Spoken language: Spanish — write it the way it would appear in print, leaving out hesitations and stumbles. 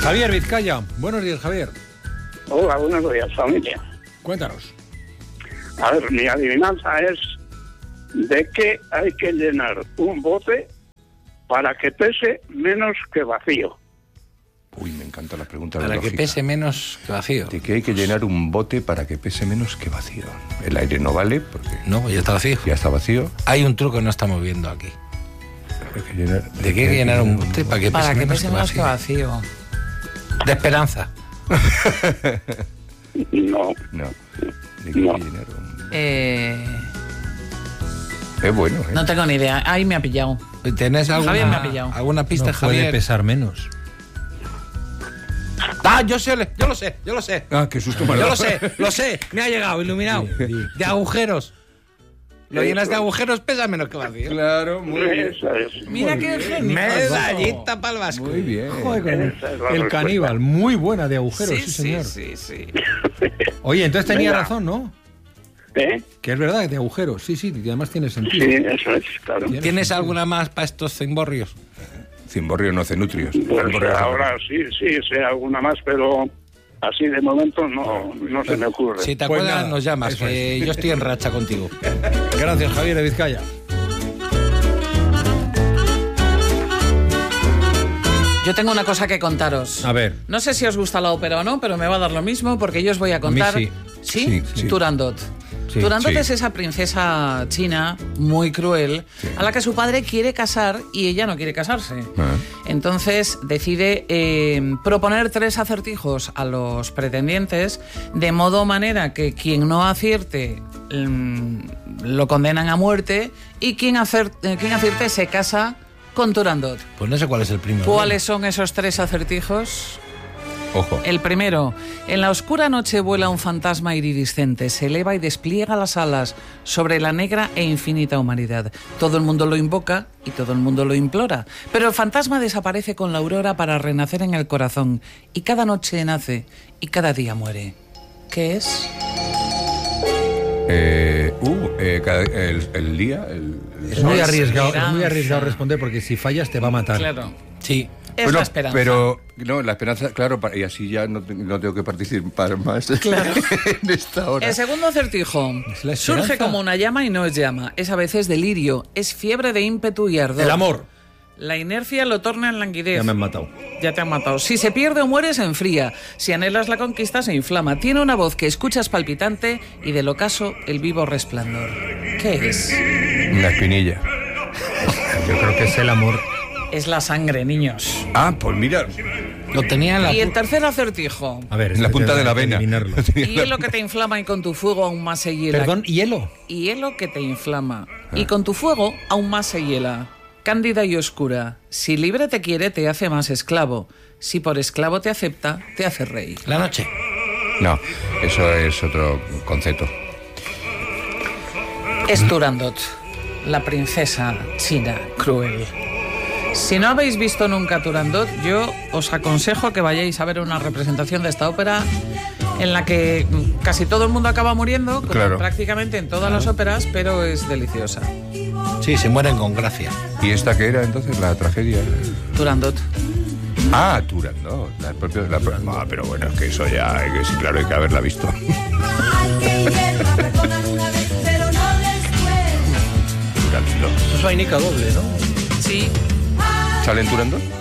Javier Vizcaya. Buenos días, Javier. Hola, buenos días, familia. Cuéntanos. A ver, mi adivinanza es: ¿de qué hay que llenar un bote para que pese menos que vacío? Uy, me encantan las preguntas Para lógicas. que pese menos que vacío. ¿De qué hay que llenar un bote para que pese menos que vacío? El aire no vale porque No, pues ya está vacío. ya está vacío. Hay un truco que no estamos viendo aquí. Hay que llenar, ¿De qué hay que llenar un bote para que pese menos que menos que vacío? vacío. De esperanza. No. No. ¿De qué No. hay que llenar un... Es bueno, ¿eh? No tengo ni idea. Ahí me ha pillado. ¿Tenés Javier me ha pillado. alguna pista, No puede Javier? pesar menos. Ah, yo lo sé. Ah, qué susto me ha Yo dado. lo sé. Me ha llegado, iluminado. De agujeros. Lo llenas de agujeros, pesa menos que vacío. Claro, muy bien. Eso es. Mira qué genio. Medallita para el Vasco. Muy bien. Joder, con Esa es la el respuesta. caníbal. Muy buena de agujeros, sí, señor. sí. Oye, entonces tenía Venga. razón, ¿no? ¿Eh? Que es verdad, de agujeros. Sí, y además tiene sentido. Sí, eso es, claro. ¿Tienes alguna más para estos cimborrios? Cimborrio no hace nutrios. Pues Cimborrio hace- ahora sí, sé alguna más, pero así de momento no se me ocurre. Si te Pues acuerdas, nada, nos llamas, eso que yo estoy en racha contigo. Gracias, Javier de Vizcaya. Yo tengo una cosa que contaros. A ver. No sé si os gusta la ópera o no, pero me va a dar lo mismo porque yo os voy a contar. sí. ¿Sí? Sí. Turandot. Sí, Turandot sí. es esa princesa china muy cruel a la que su padre quiere casar y ella no quiere casarse. Ah. Entonces decide proponer 3 acertijos a los pretendientes de modo manera que quien no acierte lo condenan a muerte y quien acierte se casa con Turandot. Pues no sé cuál es el primero. ¿Cuáles son esos 3 acertijos? Ojo. El primero: en la oscura noche vuela un fantasma iridiscente, se eleva y despliega las alas sobre la negra e infinita humanidad. Todo el mundo lo invoca y todo el mundo lo implora, pero el fantasma desaparece con la aurora para renacer en el corazón, y cada noche nace y cada día muere. ¿Qué es? El día... Es muy arriesgado, Esperanza. responder porque si fallas te va a matar. Claro, Sí. es Bueno, la esperanza. Pero, no, la esperanza, claro, y así ya no tengo que participar más en esta hora. El segundo acertijo ¿Es la esperanza? surge como una llama y no es llama, es a veces delirio, es fiebre de ímpetu y ardor. El amor. La inercia lo torna en languidez. Ya me han matado. Ya te han matado. Si se pierde o muere, se enfría. Si anhelas la conquista, se inflama. Tiene una voz que escuchas palpitante y del ocaso el vivo resplandor. ¿Qué es? Una espinilla. Yo creo que es el amor. Es la sangre, niños. Ah, pues mira. Lo tenía en la... Y el tercer acertijo. A ver, En la punta de la vena. adivinarlo. Hielo que te inflama y con tu fuego aún más se hiela. Perdón, hielo. Hielo que te inflama y con tu fuego aún más se hiela. Cándida y oscura. Si libre te quiere, te hace más esclavo. Si por esclavo te acepta, te hace rey. La noche. No, eso es otro concepto. Es Turandot, la princesa china cruel. Si no habéis visto nunca Turandot, yo os aconsejo que vayáis a ver una representación de esta ópera en la que casi todo el mundo acaba muriendo, como Claro. prácticamente en todas las óperas, pero es deliciosa. Sí, se mueren con gracia. ¿Y esta qué era entonces? La tragedia. Turandot. Ah, Turandot. Ah, pero bueno, es que eso ya, que sí, claro, hay que haberla visto. Turandot. Eso es vainica doble, ¿no? Sí. ¿Sale en Turandot?